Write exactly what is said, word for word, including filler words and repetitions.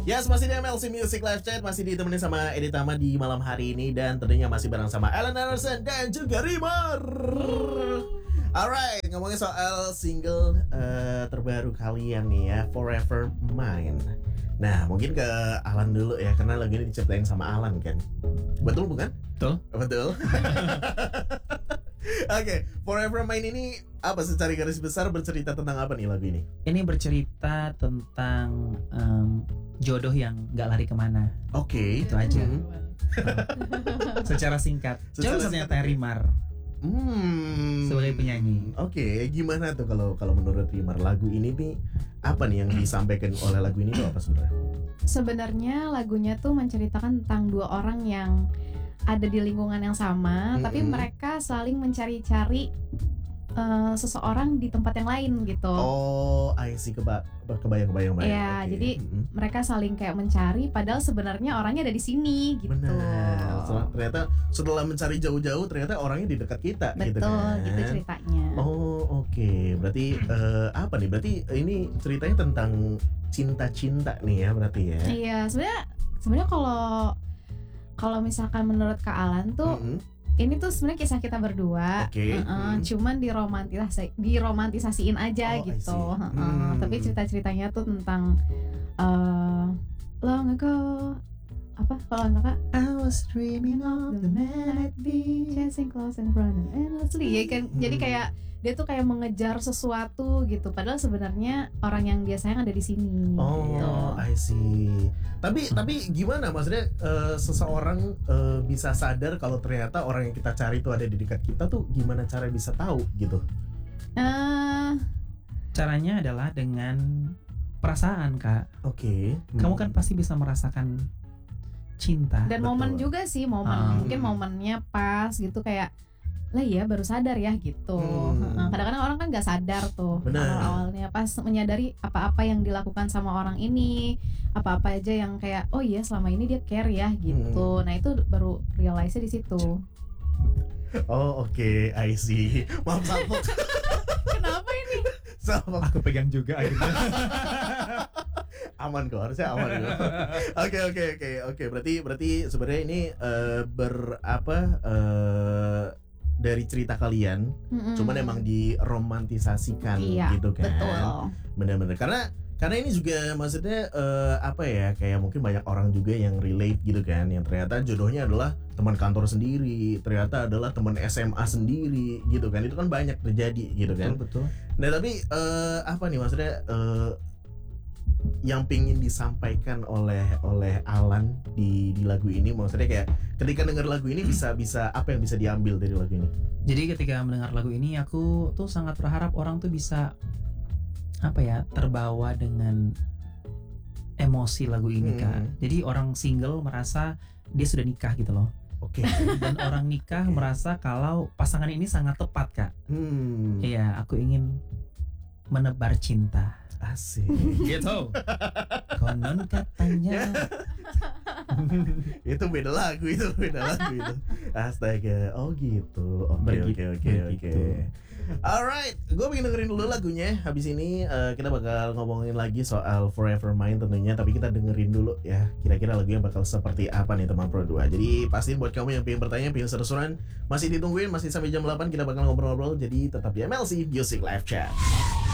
Yes, masih di M L C Music Live Chat, masih ditemani sama Edi Tama di malam hari ini. Dan tentunya masih bareng sama Alan Anderson dan juga Rimar. Alright, ngomongin soal single uh, terbaru kalian nih ya, Forever Mine. Nah, mungkin ke Alan dulu ya, karena lagu ini diciptain sama Alan kan. Betul bukan? Betul. Betul. Oke, okay, Forever Mine ini apa secara garis besar bercerita tentang apa nih lagu ini? Ini bercerita tentang um, jodoh yang gak lari kemana. Oke, okay. Itu aja. Hmm. Secara singkat. Secara Coba singkat, ternyata Rimar Hmm. sebagai penyanyi. Oke, okay. Gimana tuh kalau kalau menurut Rimar lagu ini nih apa nih yang disampaikan oleh lagu ini tuh apa sebenarnya? Sebenarnya lagunya tuh menceritakan tentang dua orang yang ada di lingkungan yang sama, mm-hmm. tapi mereka saling mencari-cari uh, seseorang di tempat yang lain gitu. Oh, I see, keba- kebayang-kebayang. Iya, okay. Jadi mm-hmm. mereka saling kayak mencari, padahal sebenarnya orangnya ada di sini gitu. Benar. Setelah, ternyata setelah mencari jauh-jauh, ternyata orangnya di dekat kita. Betul, gitu kan? Gitu ceritanya. Oh, oke. Okay. Berarti uh, apa nih? Berarti ini ceritanya tentang cinta-cinta nih ya, berarti ya? Iya, sebenarnya sebenarnya kalau Kalau misalkan menurut Kak Alan tuh, mm-hmm. ini tuh sebenarnya kisah kita berdua, okay. uh-uh, mm-hmm. cuman diromantisasi, diromantisasiin aja oh, gitu. Uh-uh. Mm. Tapi cerita-ceritanya tuh tentang uh, long ago, apa kalau kakak? I was dreaming of the man I'd be chasing close and running endlessly. Ya kan, mm. jadi kayak dia tuh kayak mengejar sesuatu gitu, padahal sebenarnya orang yang dia sayang ada di sini. Oh, gitu. I see. Tapi tapi gimana maksudnya uh, seseorang uh, bisa sadar kalau ternyata orang yang kita cari itu ada di dekat kita tuh gimana cara bisa tahu gitu? Uh, Caranya adalah dengan perasaan, Kak. Oke. Okay. Kamu hmm. kan pasti bisa merasakan cinta. Dan Betul. momen juga sih, momen hmm. mungkin momennya pas gitu kayak lah ya baru sadar ya gitu. hmm. Kadang-kadang orang kan nggak sadar tuh awal-awalnya pas menyadari apa-apa yang dilakukan sama orang ini, apa-apa aja yang kayak oh iya selama ini dia care ya gitu. hmm. Nah itu baru realize-nya di situ. Oh oke, okay. I see. Maaf Salpok. Kenapa ini? Salpok. Aku pegang juga akhirnya. Aman kok, harusnya aman kok. Oke oke oke oke. Berarti berarti sebenarnya ini uh, ber apa uh, dari cerita kalian, mm-hmm. cuman emang diromantisasikan iya, gitu kan. Betul. Benar-benar karena karena ini juga maksudnya uh, apa ya, kayak mungkin banyak orang juga yang relate gitu kan, yang ternyata jodohnya adalah teman kantor sendiri, ternyata adalah teman S M A sendiri gitu kan. Itu kan banyak terjadi gitu kan. Betul, betul. Nah, tapi uh, apa nih maksudnya uh, yang pingin disampaikan oleh oleh Alan di di lagu ini, maksudnya kayak ketika dengar lagu ini bisa bisa apa yang bisa diambil dari lagu ini? Jadi ketika mendengar lagu ini aku tuh sangat berharap orang tuh bisa apa ya, terbawa dengan emosi lagu ini, hmm. Kak. Jadi orang single merasa dia sudah nikah gitu loh. Oke. Okay. Dan orang nikah okay. merasa kalau pasangan ini sangat tepat, Kak. Hmm. Iya, aku ingin menebar cinta. Asik. Gitu. Konon katanya. Itu beda lagu, itu beda lagu itu. Astaga. Oh gitu. Oke oke oke oke. Alright, gue pengen dengerin dulu lagunya. Habis ini uh, kita bakal ngomongin lagi soal Forever Mine tentunya. Tapi kita dengerin dulu ya, kira-kira lagunya bakal seperti apa nih teman Pro dua. Jadi pastiin buat kamu yang pengen bertanya, pengen seru-seruan, masih ditungguin, masih sampai jam delapan kita bakal ngobrol-ngobrol. Jadi tetap di M L C Music Live Chat.